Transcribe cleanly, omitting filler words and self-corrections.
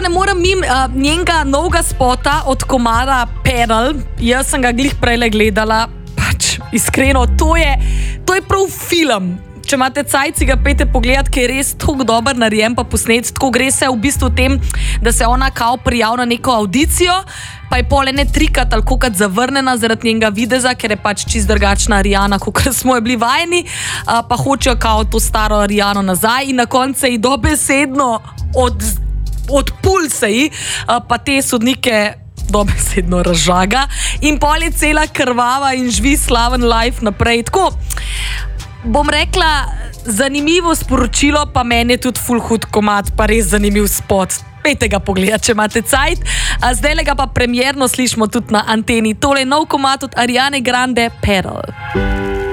ne morem njenega novega spota od komada Pearl. Jaz sem ga glih prejle gledala. Pač, iskreno, to je prav film. Če imate cajt, si ga pejte pogledat, ki je res tako dober narejen pa posnet. Tako gre se v bistvu o tem, da se ona kao prijavi na neko audicijo, pa je pol ene trikrat ali kokrat zavrnjena zaradi njenega videza, ker je pač čist drugačna Ariana, kakor smo jo bili vajeni, pa hočejo kao to staro Ariano nazaj in na koncu se ji dobesedno od pulse ji, pa te sodnike dobesedno razžaga in pol je cela krvava in živi slaven life naprej. Tako, bom rekla, zanimivo sporočilo, pa meni je tudi ful hud komad, pa res zanimiv spot. Pejte ga pogledat, če imate cajt. Zdaj ga pa premierno slišimo tudi na anteni. Tole je nov komad od Ariane Grande, Pearl.